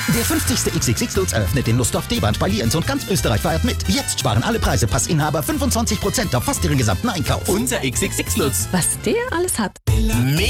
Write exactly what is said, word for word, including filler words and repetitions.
Der fünfzigste X X X-Lutz eröffnet den Lustdorf D-Band bei Lienz und ganz Österreich feiert mit. Jetzt sparen alle Preisepassinhaber fünfundzwanzig Prozent auf fast ihren gesamten Einkauf. Unser X X X-Lutz. Was der alles hat.